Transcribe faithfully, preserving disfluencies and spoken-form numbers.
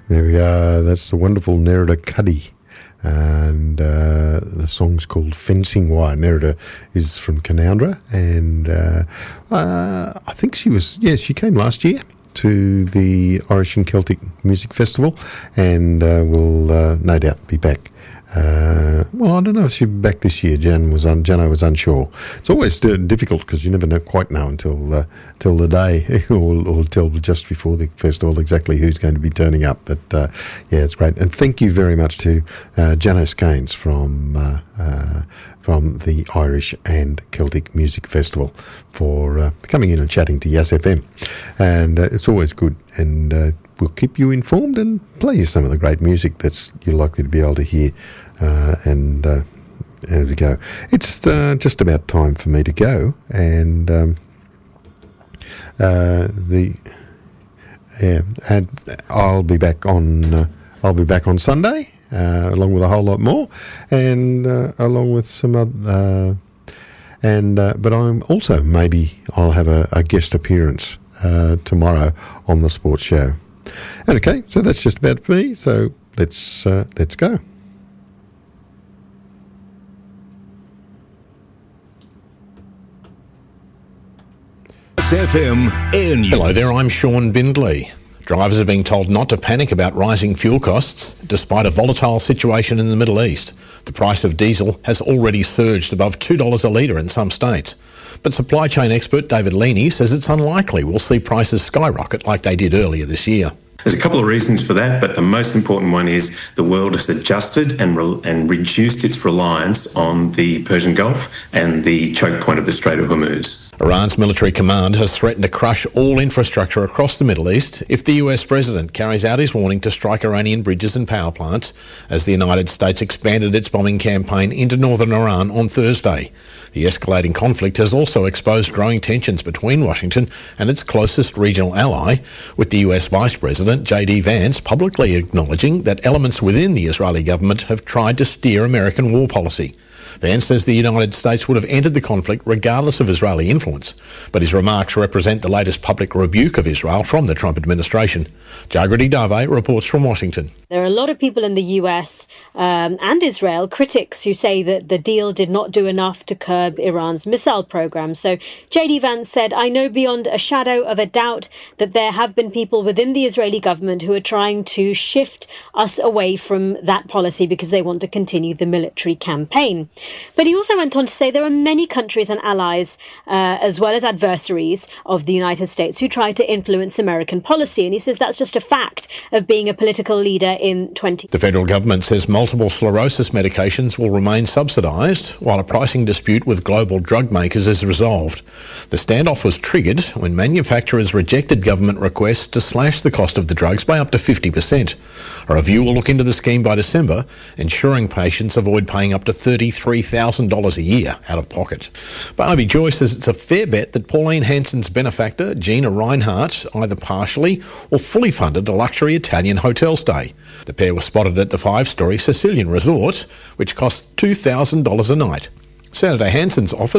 There we are. That's the wonderful Nerida Cuddy. And uh, the song's called Fencing Wire. Nerida is from Canowindra, and uh, uh, I think she was, yeah, she came last year to the Irish and Celtic Music Festival, and uh, will uh, no doubt be back. Uh, well, I don't know if she'll be back this year. Jan was un- Jano was unsure. It's always uh, difficult because you never know, quite know until uh, till the day or, or till just before the festival exactly who's going to be turning up. But uh, yeah, it's great. And thank you very much to uh, Jano Scanes from uh, uh, from the Irish and Celtic Music Festival for uh, coming in and chatting to Yes F M. And uh, it's always good, and uh, we'll keep you informed and play you some of the great music that's you're likely to be able to hear. Uh, and uh, there we go. It's uh, just about time for me to go, and um, uh, the yeah, and I'll be back on. Uh, I'll be back on Sunday, uh, along with a whole lot more, and uh, along with some other. Uh, and uh, but I'm also maybe I'll have a, a guest appearance uh, tomorrow on the sports show. And okay, so that's just about for me. So let's uh, let's go. S F M Air News. Hello there, I'm Sean Bindley. Drivers are being told not to panic about rising fuel costs despite a volatile situation in the Middle East. The price of diesel has already surged above two dollars a litre in some states. But supply chain expert David Leaney says it's unlikely we'll see prices skyrocket like they did earlier this year. There's a couple of reasons for that, but the most important one is the world has adjusted and re- and reduced its reliance on the Persian Gulf and the choke point of the Strait of Hormuz. Iran's military command has threatened to crush all infrastructure across the Middle East if the U S president carries out his warning to strike Iranian bridges and power plants as the United States expanded its bombing campaign into northern Iran on Thursday. The escalating conflict has also exposed growing tensions between Washington and its closest regional ally, with the U S Vice President J D Vance publicly acknowledging that elements within the Israeli government have tried to steer American war policy. Vance says the United States would have entered the conflict regardless of Israeli influence, but his remarks represent the latest public rebuke of Israel from the Trump administration. Jagrati Dave reports from Washington. There are a lot of people in the U S um, and Israel, critics who say that the deal did not do enough to curb Iran's missile program. So J D Vance said, "I know beyond a shadow of a doubt that there have been people within the Israeli government who are trying to shift us away from that policy because they want to continue the military campaign." But he also went on to say there are many countries and allies, uh, as well as adversaries of the United States, who try to influence American policy. And he says that's just a fact of being a political leader in twenty. The federal government says multiple sclerosis medications will remain subsidised while a pricing dispute with global drug makers is resolved. The standoff was triggered when manufacturers rejected government requests to slash the cost of the drugs by up to fifty percent. A review will look into the scheme by December, ensuring patients avoid paying up to thirty-three thousand dollars a year out of pocket. Barnaby Joyce says it's a fair bet that Pauline Hanson's benefactor, Gina Reinhardt, either partially or fully funded a luxury Italian hotel stay. The pair were spotted at the five-storey Sicilian resort, which cost two thousand dollars a night. Senator Hanson's office